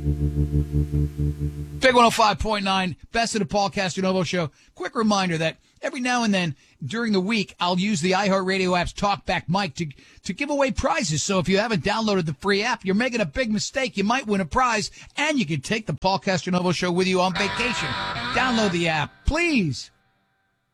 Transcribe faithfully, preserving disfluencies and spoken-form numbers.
Big one oh five point nine, Best of the Paul Castellanovo Show. Quick reminder that every now and then during the week, I'll use the iHeartRadio app's TalkBack mic to, to give away prizes. So if you haven't downloaded the free app, you're making a big mistake. You might win a prize, and you can take the Paul Castellanovo Show with you on vacation. Download the app, please.